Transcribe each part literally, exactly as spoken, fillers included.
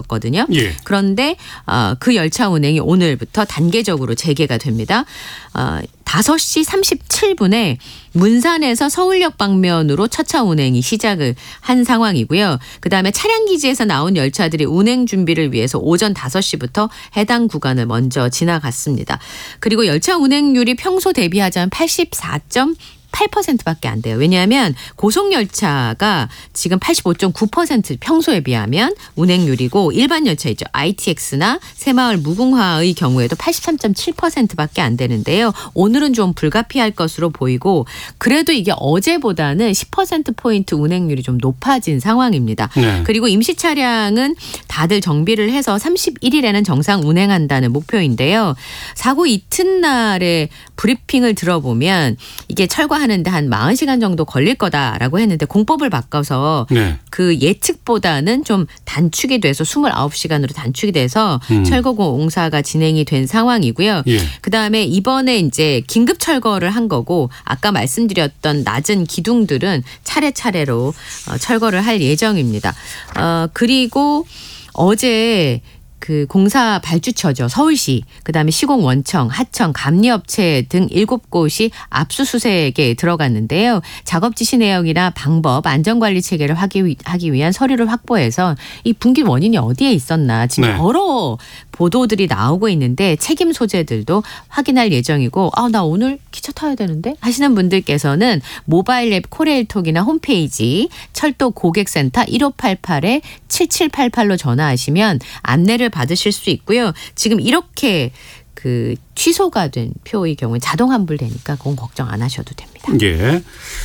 있었거든요. 예. 그런데 어, 그 열차 운행이 오늘부터 단계적으로 재개가 됩니다. 어, 다섯 시 삼십칠 분에 문산에서 서울역 방면으로 첫차 운행이 시작을 한 상황이고요. 그다음에 차량기지에서 나온 열차들이 운행 준비를 위해서 오전 다섯 시부터 해당 구간을 먼저 지나갔습니다. 그리고 열차 운행률이 평소 대비하자면 팔십사 점 팔 퍼센트밖에 안 돼요. 왜냐하면 고속열차가 지금 팔십오 점 구 퍼센트 평소에 비하면 운행률이고 일반 열차 있죠. 아이티엑스나 새마을 무궁화의 경우에도 팔십삼 점 칠 퍼센트밖에 안 되는데요. 오늘은 좀 불가피할 것으로 보이고 그래도 이게 어제보다는 십 퍼센트포인트 운행률이 좀 높아진 상황입니다. 네. 그리고 임시 차량은 다들 정비를 해서 삼십일 일에는 정상 운행한다는 목표인데요. 사고 이튿날에 브리핑을 들어보면 이게 철거하는데 한 사십 시간 정도 걸릴 거다라고 했는데 공법을 바꿔서 네. 그 예측보다는 좀 단축이 돼서 이십구 시간으로 단축이 돼서 음. 철거 공사가 진행이 된 상황이고요. 예. 그다음에 이번에 이제 긴급 철거를 한 거고 아까 말씀드렸던 낮은 기둥들은 차례차례로 철거를 할 예정입니다. 어, 그리고 어제 그 공사 발주처죠. 서울시, 그다음에 시공원청, 하청, 감리업체 등 일곱 곳이 압수수색에 들어갔는데요. 작업 지시 내역이나 방법, 안전관리 체계를 하기, 하기 위한 서류를 확보해서 이 붕괴 원인이 어디에 있었나 지금 네. 여러 보도들이 나오고 있는데 책임 소재들도 확인할 예정이고 아, 나 오늘 기차 타야 되는데 하시는 분들께서는 모바일 앱 코레일톡이나 홈페이지 철도 고객센터 일오팔팔 칠칠팔팔로 전화하시면 안내를 받으실 수 있고요. 지금 이렇게 그 취소가 된 표의 경우에 자동 환불되니까 그건 걱정 안 하셔도 됩니다. 예.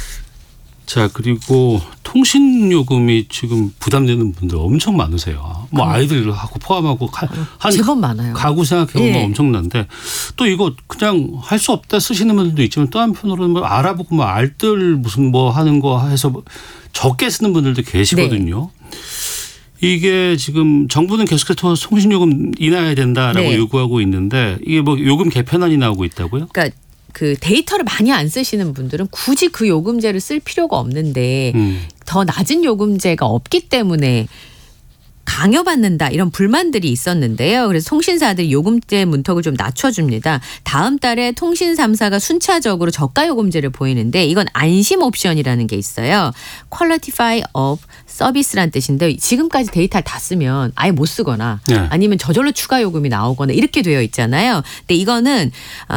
자, 그리고 통신요금이 지금 부담되는 분들 엄청 많으세요. 뭐 아이들하고 포함하고 한 제법 많아요. 가구 생각해보면 예. 엄청난데 또 이거 그냥 할 수 없다 쓰시는 분들도 있지만 또 한편으로는 뭐 알아보고 뭐 알뜰 무슨 뭐 하는 거 해서 적게 쓰는 분들도 계시거든요. 네. 이게 지금 정부는 계속해서 통신요금 인하해야 된다라고 네. 요구하고 있는데 이게 뭐 요금 개편안이 나오고 있다고요? 그러니까 그 데이터를 많이 안 쓰시는 분들은 굳이 그 요금제를 쓸 필요가 없는데 음. 더 낮은 요금제가 없기 때문에 강요받는다 이런 불만들이 있었는데요. 그래서 통신사들이 요금제 문턱을 좀 낮춰줍니다. 다음 달에 통신 삼 사가 순차적으로 저가 요금제를 보이는데 이건 안심 옵션이라는 게 있어요. Qualify of Service란 뜻인데 지금까지 데이터를 다 쓰면 아예 못 쓰거나 네. 아니면 저절로 추가 요금이 나오거나 이렇게 되어 있잖아요. 근데 이거는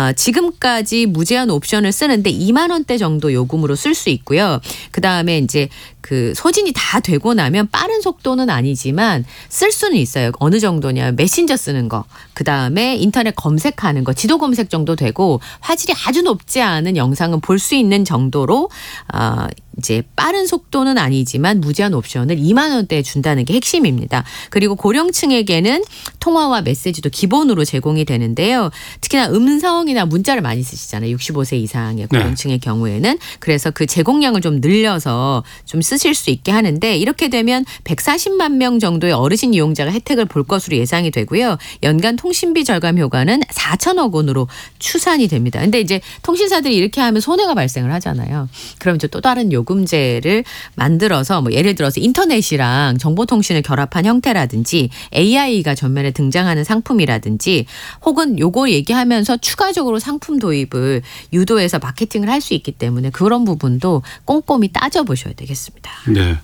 지금까지 무제한 옵션을 쓰는데 이만 원대 정도 요금으로 쓸 수 있고요. 그다음에 이제 그 소진이 다 되고 나면 빠른 속도는 아니지만 쓸 수는 있어요. 어느 정도냐 메신저 쓰는 거 그다음에 인터넷 검색하는 거 지도 검색 정도 되고 화질이 아주 높지 않은 영상은 볼 수 있는 정도로 어, 이제 빠른 속도는 아니지만 무제한 옵션을 이만 원대에 준다는 게 핵심입니다. 그리고 고령층에게는 통화와 메시지도 기본으로 제공이 되는데요. 특히나 음성이나 문자를 많이 쓰시잖아요. 육십오 세 이상의 고령층의 네. 경우에는. 그래서 그 제공량을 좀 늘려서 좀 쓰실 수 있게 하는데 이렇게 되면 백사십만 명 정도의 어르신 이용자가 혜택을 볼 것으로 예상이 되고요. 연간 통신비 절감 효과는 사천억 원으로 추산이 됩니다. 근데 이제 통신사들이 이렇게 하면 손해가 발생을 하잖아요. 그럼 이제 또 다른 요금 요금제를 만들어서 뭐 예를 들어서 인터넷이랑 정보통신을 결합한 형태라든지 에이아이가 전면에 등장하는 상품이라든지 혹은 요걸 얘기하면서 추가적으로 상품 도입을 유도해서 마케팅을 할 수 있기 때문에 그런 부분도 꼼꼼히 따져보셔야 되겠습니다. 네.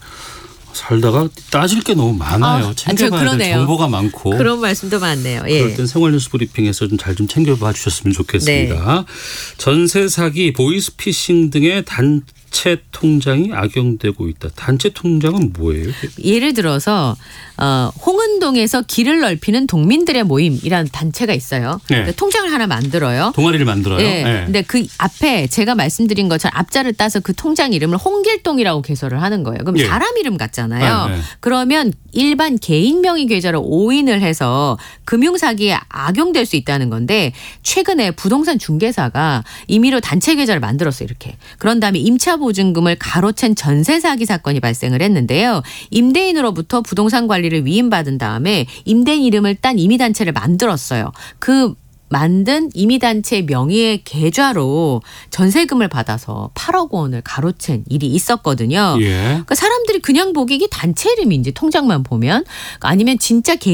살다가 따질 게 너무 많아요. 아, 챙겨봐야 될 정보가 많고. 그런 말씀도 많네요. 예. 그럴 땐 생활뉴스 브리핑에서 좀 잘 좀 챙겨봐 주셨으면 좋겠습니다. 네. 전세 사기, 보이스피싱 등의 단체 통장이 악용되고 있다. 단체 통장은 뭐예요? 예를 들어서 어, 홍은동에서 길을 넓히는 동민들의 모임이라는 단체가 있어요. 네. 그러니까 통장을 하나 만들어요. 동아리를 만들어요. 네. 네. 근데 그 앞에 제가 말씀드린 것처럼 앞자를 따서 그 통장 이름을 홍길동이라고 개설을 하는 거예요. 그럼 네. 사람 이름 같잖아요. 네. 네. 그러면 일반 개인 명의 계좌로 오인을 해서 금융사기에 악용될 수 있다는 건데 최근에 부동산 중개사가 임의로 단체 계좌를 만들었어요. 이렇게. 그런 다음에 임차보증금을 가로챈 전세 사기 사건이 발생을 했는데요. 임대인으로부터 부동산 관리 를 위임받은 다음에 임대인 이름을 딴 임의단체를 만들었어요. 그 만든 임의단체 명의의 계좌로 전세금을 받아서 팔억 원을 가로챈 일이 있었거든요. 예. 그러니까 사람들이 그냥 보기 이게 단체 이름인지 통장만 보면 아니면 진짜 개인